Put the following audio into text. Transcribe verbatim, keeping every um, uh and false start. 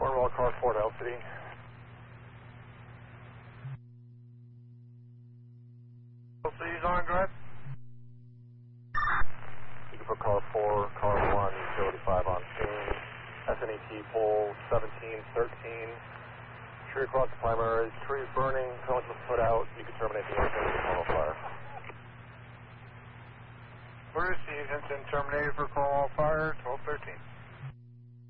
Cornwall, car four to L C D. L C D's on, go ahead. You can put car four, car one, utility five on scene. S N E T pole seventeen thirteen. Tree across the primary. Tree is burning. Cones was put out. You can terminate the engine with a Cornwall fire. We received incident terminated for Cornwall fire, twelve thirteen.